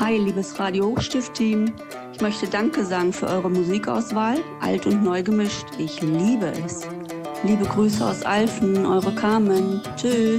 Hi, liebes Radio Hochstift-Team. Ich möchte Danke sagen für eure Musikauswahl, alt und neu gemischt. Ich liebe es. Liebe Grüße aus Alfen, eure Carmen. Tschüss.